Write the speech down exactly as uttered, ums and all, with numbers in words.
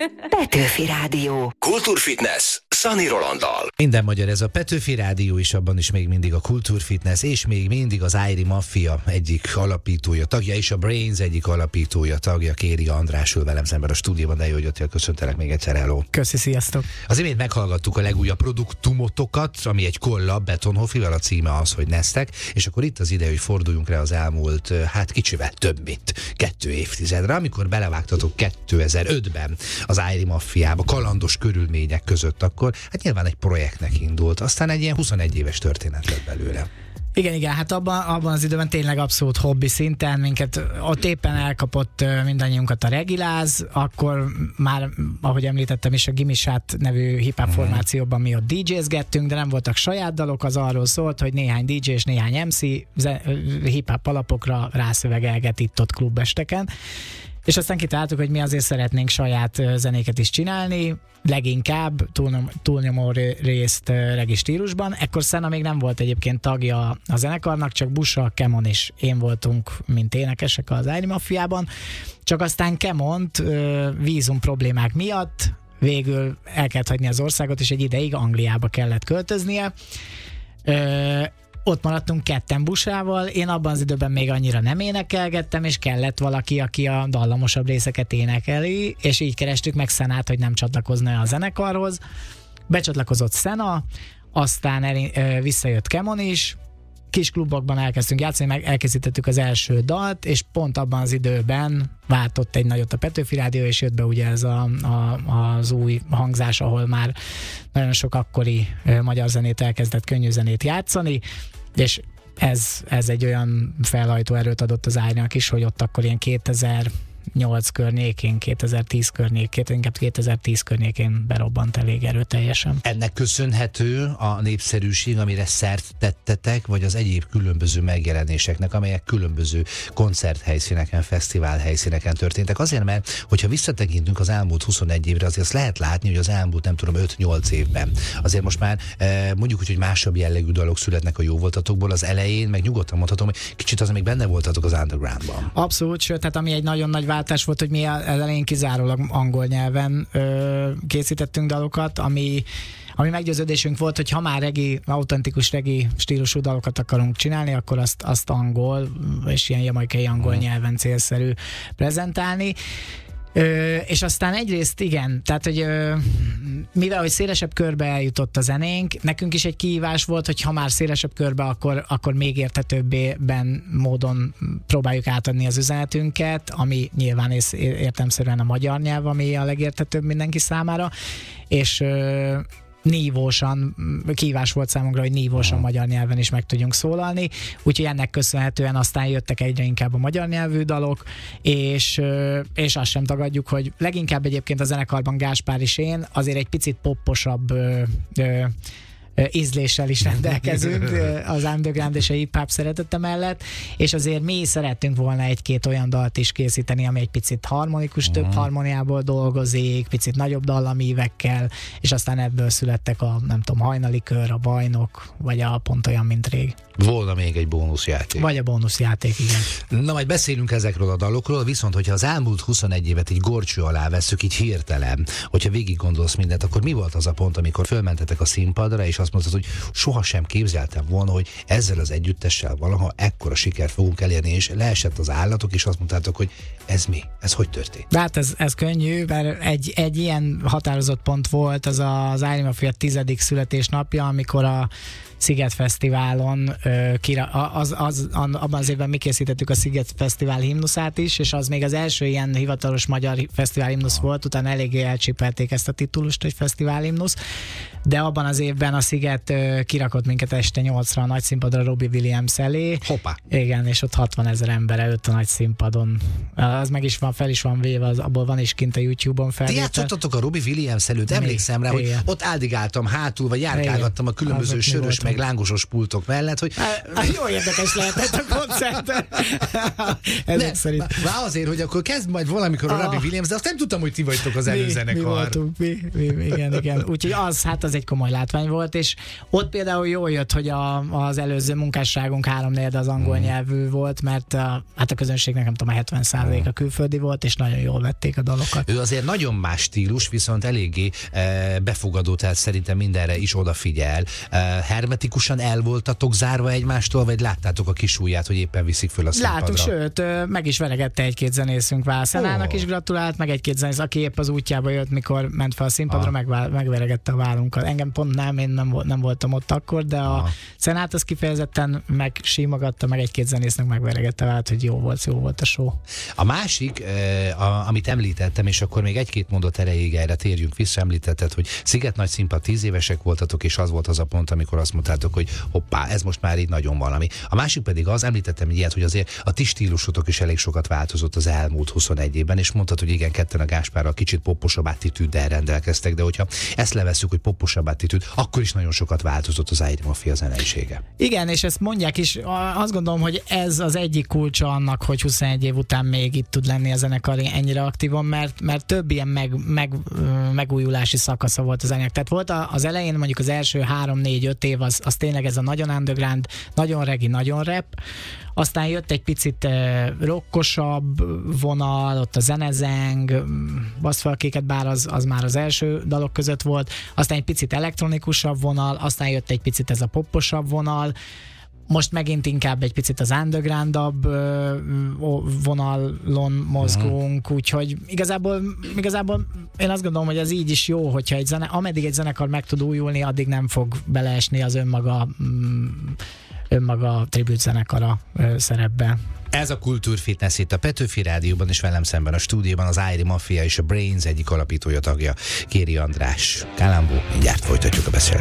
Petőfi Rádió. Kultúrfitness Szani Rolanddal. Minden magyar, ez a Petőfi Rádió is, abban is még mindig a Kultúrfitness, és még mindig az Ájri Maffia egyik alapítója, tagja, és a Brains egyik alapítója, tagja, Kéri András ül velem szemben a stúdióban, de jó, hogy jöttél, köszöntelek még egyszer, hello. Köszi, sziasztok. Az imént meghallgattuk a legújabb produktumotokat, ami egy kollab Betonhoffival, a címe az, hogy Neztek, és akkor itt az ide, hogy forduljunk rá az elmúlt, hát kicsivel több, mint kettő évtizedre, amikor belevágtatok kétezer-ötben az Ájri Maffiába, kalandos körülmények között, akkor hát nyilván egy projektnek indult, aztán egy ilyen huszonegy éves történet lett belőle. Igen, igen, hát abban, abban az időben tényleg abszolút hobbi szinten, minket ott éppen elkapott mindannyiunkat a regiláz, akkor már, ahogy említettem is, a Gimisát nevű hip-hop formációban mi ott dé jézgettünk, de nem voltak saját dalok, az arról szólt, hogy néhány dé jé és néhány em cé hip-hop alapokra rászövegelget itt-ott klubesteken. És aztán kitaláltuk, hogy mi azért szeretnénk saját zenéket is csinálni, leginkább túlnyom, túlnyomó részt regi stílusban. Ekkor Szena még nem volt egyébként tagja a zenekarnak, csak Busa, Kemon és én voltunk, mint énekesek az Ájri Maffiában. Csak aztán Kemont vízum problémák miatt végül el kellett hagyni az országot, és egy ideig Angliába kellett költöznie. Ott maradtunk ketten Busával, én abban az időben még annyira nem énekelgettem, és kellett valaki, aki a dallamosabb részeket énekeli, és így kerestük meg Szenát, hogy nem csatlakozna a zenekarhoz. Becsatlakozott Szena, aztán el, visszajött Kemon is, kis klubokban elkezdtünk játszani, meg elkészítettük az első dalt, és pont abban az időben váltott egy nagyot a Petőfi Rádió, és jött be ugye ez a, a, az új hangzás, ahol már nagyon sok akkori magyar zenét elkezdett könnyű zenét játszani, és ez, ez egy olyan felhajtó erőt adott az Ájrinak is, hogy ott akkor ilyen kétezer-nyolc környékén, kétezer-tíz környékén, inkább kétezer-tíz környékén berobbant elég erőteljesen. Ennek köszönhető a népszerűség, amire szert tettetek, vagy az egyéb különböző megjelenéseknek, amelyek különböző koncerthelyszíneken, fesztiválhelyszíneken történtek? Azért, mert hogyha visszatekintünk az elmúlt huszonegy évre, azért azt lehet látni, hogy az elmúlt nem tudom öt-nyolc évben azért most már mondjuk úgy, hogy másabb jellegű dalok születnek a jó voltatokból, az elején, meg nyugodtan mondhatom, hogy kicsit az még benne voltatok az undergroundban. Abszolút, sőt, tehát ami egy nagyon nagy váltás volt, hogy mi elején kizárólag angol nyelven ö, készítettünk dalokat, ami, ami meggyőződésünk volt, hogy ha már regi, autentikus regi stílusú dalokat akarunk csinálni, akkor azt, azt angol, és ilyen jamaikai angol nyelven célszerű prezentálni. Ö, és aztán egyrészt igen, tehát hogy ö, mivel hogy szélesebb körbe eljutott a zenénk, nekünk is egy kihívás volt, hogy ha már szélesebb körbe, akkor, akkor még érthetőbben módon próbáljuk átadni az üzenetünket, ami nyilván értelemszerűen a magyar nyelv, ami a legérthetőbb mindenki számára, és ö, nívósan, kihívás volt számunkra, hogy nívósan magyar nyelven is meg tudjunk szólalni, úgyhogy ennek köszönhetően aztán jöttek egyre inkább a magyar nyelvű dalok, és, és azt sem tagadjuk, hogy leginkább egyébként a zenekarban Gáspár és én azért egy picit popposabb ö, ö, ízléssel is rendelkezünk az underground és a hip-hop szeretete mellett, és azért mi szerettünk volna egy-két olyan dalt is készíteni, ami egy picit harmonikus, uh-huh. több harmóniából dolgozik, picit nagyobb dallamívekkel, és aztán ebből születtek a, nem tudom, Hajnali Kör, a Bajnok, vagy a Pont olyan, mint rég. Volna még egy bónuszjáték. Vagy a bónuszjáték, igen. Na, majd beszélünk ezekről a dalokról, viszont hogyha az elmúlt huszonegy évet így górcső alá vesszük, így hirtelen, hogyha végig gondolsz mindent, akkor mi volt az a pont, amikor fölmentetek a színpadra, és azt mondtad, hogy sohasem képzeltem volna, hogy ezzel az együttessel valaha ekkora sikert fogunk elérni, és leesett az állatok, és azt mondtátok, hogy ez mi? Ez hogy történt? De hát ez, ez könnyű, mert egy, egy ilyen határozott pont volt az az Ájri Maffia tizedik születésnapja, amikor a Sziget Fesztiválon ö, kira, az, az, abban az évben mi készítettük a Sziget Fesztivál himnuszát is, és az még az első ilyen hivatalos magyar fesztivál himnusz volt, utána eléggé elcsípelték ezt a titulust, hogy fesztivál himnusz, de abban az évben a Sziget ö, kirakott minket este nyolcra a nagy színpadra Robbie Williams elé. Hoppá! Igen, és ott hatvanezer ember előtt a nagy színpadon. Az meg is van, fel is van véve, az, abból van is kint a YouTube-on felvétel. Ti játszottatok a Robbie Williams előtt, emlékszem rá, hogy ott áldigáltam hátul, vagy járkálgattam a különböző sörös, meg lángosos pultok mellett, hogy... Hát, jó érdekes lehetett a koncert. Ezek szerint. Már azért, hogy akkor kezd majd valamikor a Robbie Williams, de azt nem tudtam, hogy ti vagytok az előzenekar. Mi, mi voltunk, mi, mi, igen, igen. Úgyhogy az, hát az egy komoly látvány volt, és és ott például jól jött, hogy a, az előző munkásságunk háromnegyed az angol mm. nyelvű volt, mert a, hát a közönségnek nem tudom, a hetven százalék a külföldi volt, és nagyon jól vették a dalokat. Ő azért nagyon más stílus, viszont eléggé e, befogadó, tehát szerintem mindenre is odafigyel. E, hermetikusan el voltatok zárva egymástól, vagy láttátok a kis ujját, hogy éppen viszik föl a színpadra? Láttuk, sőt, meg is veregette egy-két zenészünk, Válszenának oh. is gratulált, meg egy-két zenész, aki épp az útjába jött, mikor ment fel a színpadra, ah. meg, megveregette a vállunkat. Engem pont nem, én nem, nem voltam ott akkor, de a ah. Szenát az kifejezetten megsímogatta, meg egy-két zenésznek megveregette vált, hogy jó volt, jó volt a show. A másik, eh, a, amit említettem, és akkor még egy-két mondat erejéig erre térjünk vissza, említetted, hogy Sziget nagy színpad, tíz évesek voltatok, és az volt az a pont, amikor azt mondtátok, hogy hoppá, ez most már így nagyon valami. A másik pedig az, említettem ilyet, hogy azért a ti stílusotok is elég sokat változott az elmúlt huszonegy évben, és mondtad, hogy igen, ketten a Gáspárral kicsit popposabb attitűddel rendelkeztek, de hogyha ezt levesszük, hogy popposabb attitűd, akkor is nagyon sokat változott az Ájri Mafia zeneisége. Igen, és ezt mondják is, azt gondolom, hogy ez az egyik kulcsa annak, hogy huszonegy év után még itt tud lenni a zenekar ennyire aktívan, mert, mert több ilyen meg, meg, megújulási szakasza volt az zenének. Tehát volt az elején mondjuk az első három, négy, öt év, az, az tényleg ez a nagyon underground, nagyon regi, nagyon rap, aztán jött egy picit rockosabb vonal, ott a zenezeng, baszfalkéket, bár az, az már az első dalok között volt, aztán egy picit elektronikusabb vonal, aztán jött egy picit ez a popposabb vonal, most megint inkább egy picit az undergroundabb vonalon mozgunk, uh-huh. úgyhogy igazából, igazából én azt gondolom, hogy ez így is jó, hogyha egy zene, ameddig egy zenekar meg tud újulni, addig nem fog beleesni az önmaga önmaga tribute zenekara szerepbe. Ez a Kultúrfitness itt a Petőfi Rádióban, és velem szemben a stúdióban az Ájri Mafia és a Brains egyik alapítója, tagja, Kéri András. Kalambó, mindjárt folytatjuk a beszélgetést.